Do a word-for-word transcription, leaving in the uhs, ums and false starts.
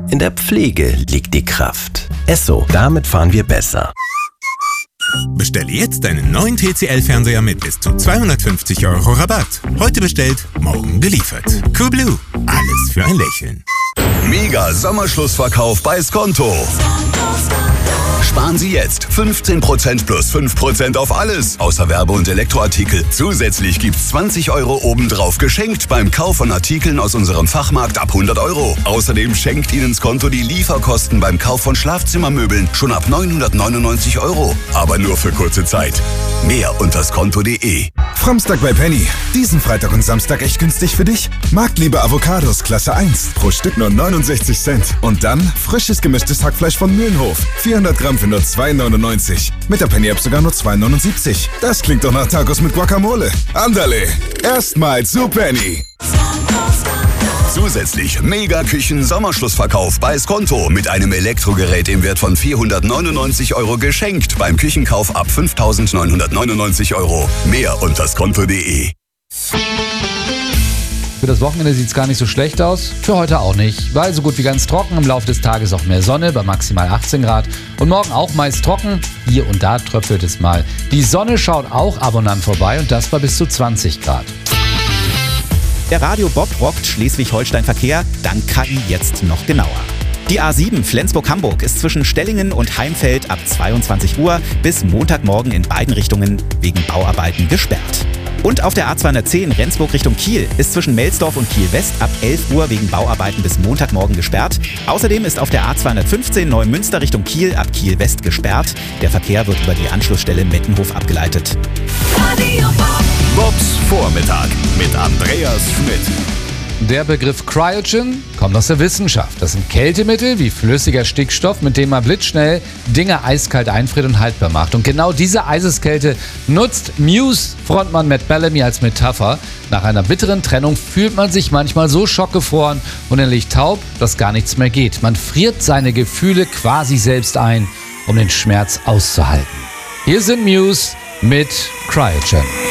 In der Pflege liegt die Kraft. Esso, damit fahren wir besser. Bestelle jetzt deinen neuen T C L-Fernseher mit bis zu zweihundertfünfzig Euro Rabatt. Heute bestellt, morgen geliefert. Coolblue, alles für ein Lächeln. Mega Sommerschlussverkauf bei Skonto. Sparen Sie jetzt fünfzehn Prozent plus fünf Prozent auf alles, außer Werbe- und Elektroartikel. Zusätzlich gibt's zwanzig Euro obendrauf geschenkt beim Kauf von Artikeln aus unserem Fachmarkt ab hundert Euro. Außerdem schenkt Ihnen Skonto die Lieferkosten beim Kauf von Schlafzimmermöbeln schon ab neunhundertneunundneunzig Euro. Aber nur für kurze Zeit. Mehr unter skonto punkt de. Framstag bei Penny. Diesen Freitag und Samstag echt günstig für dich? Marktliebe Avocados Klasse eins. Pro Stück nur neunundsechzig Cent. Und dann frisches gemischtes Hackfleisch von Mühlenhof. vierhundert Gramm für nur zwei neunundneunzig. Mit der Penny-App sogar nur zwei neunundsiebzig. Das klingt doch nach Tacos mit Guacamole. Andale. Erstmals zu Penny. Zusätzlich Mega-Küchen-Sommerschlussverkauf bei Skonto mit einem Elektrogerät im Wert von vierhundertneunundneunzig Euro geschenkt beim Küchenkauf ab fünftausendneunhundertneunundneunzig Euro. Mehr unter skonto punkt de. Für das Wochenende sieht es gar nicht so schlecht aus. Für heute auch nicht, weil so gut wie ganz trocken. Im Laufe des Tages auch mehr Sonne bei maximal achtzehn Grad. Und morgen auch meist trocken. Hier und da tröpfelt es mal. Die Sonne schaut auch ab und an vorbei und das bei bis zu zwanzig Grad. Der Radio Bob rockt Schleswig-Holstein-Verkehr, dank K I jetzt noch genauer. Die A sieben Flensburg-Hamburg ist zwischen Stellingen und Heimfeld ab zweiundzwanzig Uhr bis Montagmorgen in beiden Richtungen wegen Bauarbeiten gesperrt. Und auf der A zweihundertzehn Rendsburg Richtung Kiel ist zwischen Melsdorf und Kiel West ab elf Uhr wegen Bauarbeiten bis Montagmorgen gesperrt. Außerdem ist auf der A zweihundertfünfzehn Neumünster Richtung Kiel ab Kiel West gesperrt. Der Verkehr wird über die Anschlussstelle Mettenhof abgeleitet. Radio Bob. Bobs Vormittag mit Andreas Schmidt. Der Begriff Cryogen kommt aus der Wissenschaft. Das sind Kältemittel wie flüssiger Stickstoff, mit dem man blitzschnell Dinge eiskalt einfriert und haltbar macht. Und genau diese Eiseskälte nutzt Muse-Frontmann Matt Bellamy als Metapher. Nach einer bitteren Trennung fühlt man sich manchmal so schockgefroren und innerlich taub, dass gar nichts mehr geht. Man friert seine Gefühle quasi selbst ein, um den Schmerz auszuhalten. Hier sind Muse mit Cryogen.